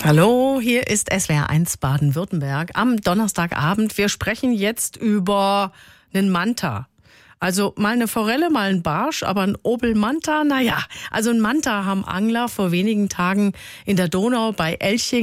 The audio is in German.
Hallo, hier ist SWR1 Baden-Württemberg am Donnerstagabend. Wir sprechen jetzt über einen Manta. Also mal eine Forelle, mal ein Barsch, aber ein Obelmanta, naja. Also ein Manta haben Angler vor wenigen Tagen in der Donau bei Elching